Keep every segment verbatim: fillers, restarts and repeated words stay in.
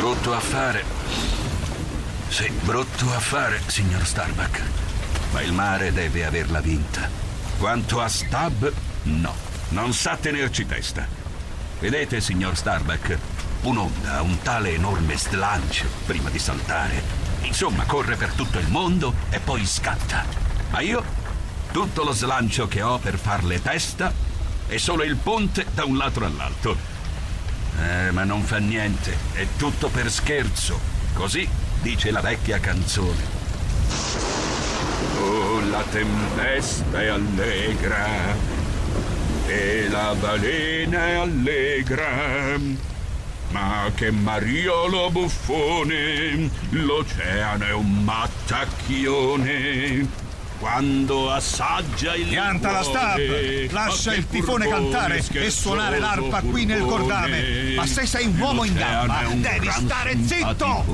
Brutto affare. Sì, brutto affare, signor Starbuck. Ma il mare deve averla vinta. Quanto a Stab, no, non sa tenerci testa. Vedete, signor Starbuck, un'onda, un tale enorme slancio prima di saltare. Insomma, corre per tutto il mondo e poi scatta. Ma io, tutto lo slancio che ho per farle testa è solo il ponte da un lato all'altro. Eh, ma non fa niente, è tutto per scherzo. Così dice la vecchia canzone. Oh, la tempesta è allegra e la balena è allegra, ma che mariolo buffone, l'oceano è un mattacchione. Quando assaggia il Pianta la Stab, lascia il tifone cantare e suonare l'arpa qui nel cordame. Ma se sei un uomo in gamba, devi stare zitto!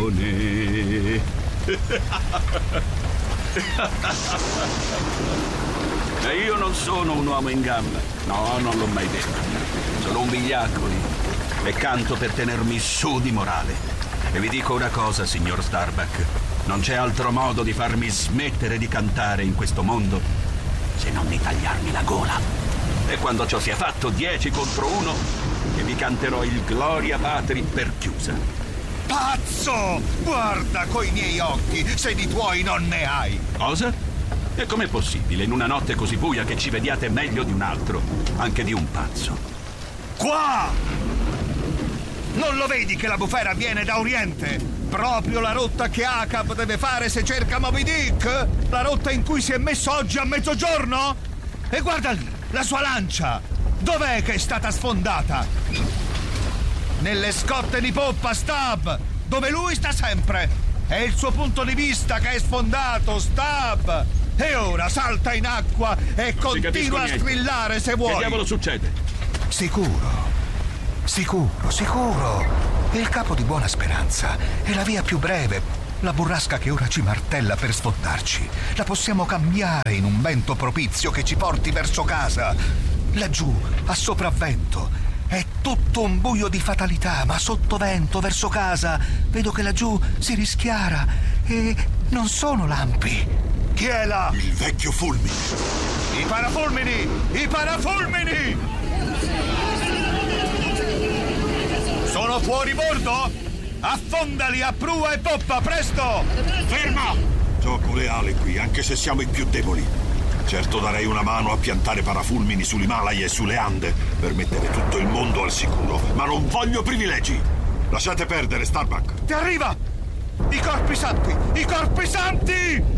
E io non sono un uomo in gamba. No, non l'ho mai detto. Sono un vigliaccoli e canto per tenermi su di morale. E vi dico una cosa, signor Starbuck. Non c'è altro modo di farmi smettere di cantare in questo mondo se non di tagliarmi la gola. E quando ciò sia fatto, dieci contro uno, e vi canterò il Gloria Patri per chiusa. Pazzo! Guarda coi miei occhi, se di tuoi non ne hai. Cosa? E com'è possibile in una notte così buia che ci vediate meglio di un altro, anche di un pazzo? Qua! Non lo vedi che la bufera viene da oriente? Proprio la rotta che Acab deve fare se cerca Moby Dick? La rotta in cui si è messo oggi a mezzogiorno? E guarda lì, la sua lancia! Dov'è che è stata sfondata? Nelle scotte di poppa, Stab! Dove lui sta sempre! È il suo punto di vista che è sfondato, Stab! E ora salta in acqua e non continua a strillare se vuoi! Che diavolo succede? Sicuro, sicuro, sicuro! Il capo di Buona Speranza è la via più breve, la burrasca che ora ci martella per sfondarci. La possiamo cambiare in un vento propizio che ci porti verso casa. Laggiù, a sopravvento, è tutto un buio di fatalità, ma sotto vento, verso casa, vedo che laggiù si rischiara e non sono lampi. Chi è là? Il vecchio fulmine. I parafulmini! I parafulmini! Sono fuori bordo? Affondali a prua e poppa, presto! Ferma! Gioco le ali qui, anche se siamo i più deboli. Certo darei una mano a piantare parafulmini sull'Himalaya e sulle Ande per mettere tutto il mondo al sicuro, ma non voglio privilegi. Lasciate perdere, Starbuck. Ti arriva! I corpi santi! I corpi santi!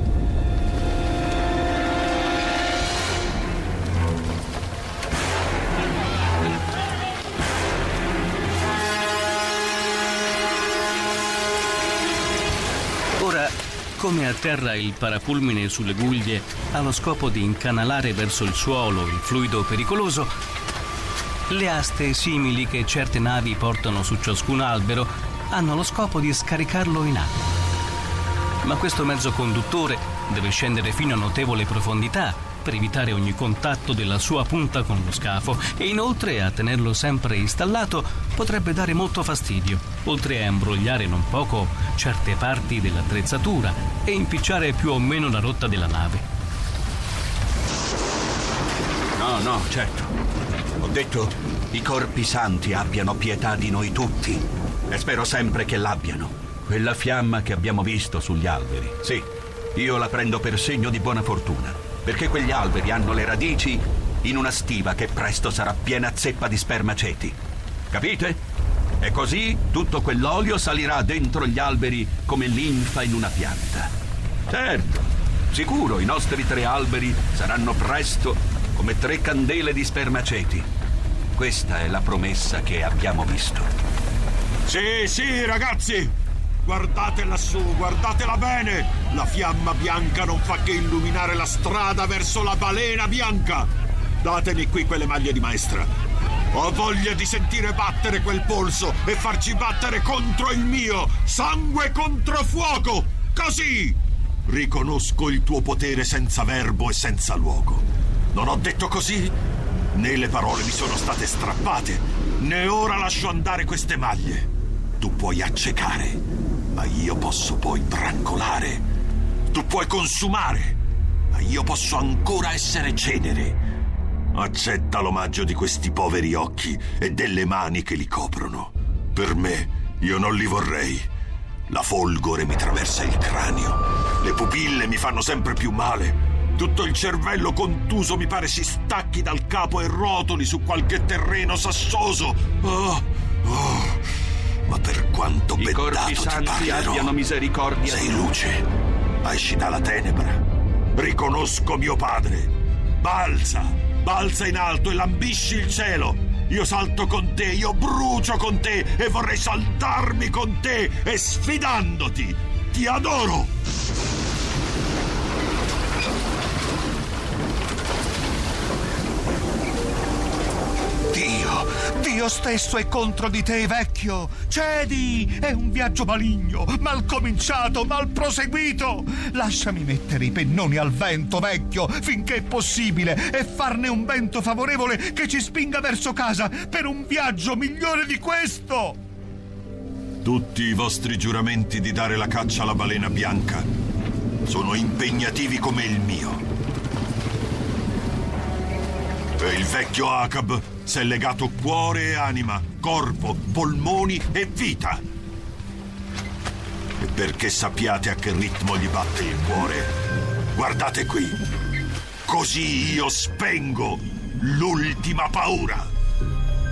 Ora, come atterra il parafulmine sulle guglie, ha lo scopo di incanalare verso il suolo il fluido pericoloso, le aste simili che certe navi portano su ciascun albero hanno lo scopo di scaricarlo in acqua. Ma questo mezzo conduttore deve scendere fino a notevole profondità per evitare ogni contatto della sua punta con lo scafo e inoltre a tenerlo sempre installato potrebbe dare molto fastidio, oltre a imbrogliare non poco certe parti dell'attrezzatura e impicciare più o meno la rotta della nave. No, no, certo. Ho detto i corpi santi abbiano pietà di noi tutti e spero sempre che l'abbiano. Quella fiamma che abbiamo visto sugli alberi, sì, io la prendo per segno di buona fortuna. Perché quegli alberi hanno le radici in una stiva che presto sarà piena zeppa di spermaceti. Capite? E così tutto quell'olio salirà dentro gli alberi come linfa in una pianta. Certo, sicuro i nostri tre alberi saranno presto come tre candele di spermaceti. Questa è la promessa che abbiamo visto. Sì, sì, ragazzi! Guardate lassù, guardatela bene! La fiamma bianca non fa che illuminare la strada verso la balena bianca! Datemi qui quelle maglie di maestra. Ho voglia di sentire battere quel polso e farci battere contro il mio! Sangue contro fuoco! Così! Riconosco il tuo potere senza verbo e senza luogo. Non ho detto così? Né le parole mi sono state strappate, né ora lascio andare queste maglie. tu puoi accecare, ma io posso poi brancolare. Tu puoi consumare, ma io posso ancora essere cenere. Accetta l'omaggio di questi poveri occhi e delle mani che li coprono. Per me, io non li vorrei. La folgore mi traversa il cranio. Le pupille mi fanno sempre più male. Tutto il cervello contuso mi pare si stacchi dal capo e rotoli su qualche terreno sassoso. Oh, oh. Ma per quanto I corpi bendato ti santi parlerò. abbiano misericordia. Sei luce, esci dalla tenebra. Riconosco mio padre. Balza, balza in alto e lambisci il cielo. Io salto con te, io brucio con te e vorrei saltarmi con te e sfidandoti. Ti adoro. Dio, Dio stesso è contro di te, vecchio. Cedi, è un viaggio maligno, mal cominciato, mal proseguito. Lasciami mettere i pennoni al vento, vecchio, finché è possibile, e farne un vento favorevole che ci spinga verso casa per un viaggio migliore di questo. Tutti i vostri giuramenti di dare la caccia alla balena bianca sono impegnativi come il mio. E il vecchio Acab s'è legato cuore e anima, corpo, polmoni e vita. E perché sappiate a che ritmo gli batte il cuore, guardate qui. Così io spengo l'ultima paura.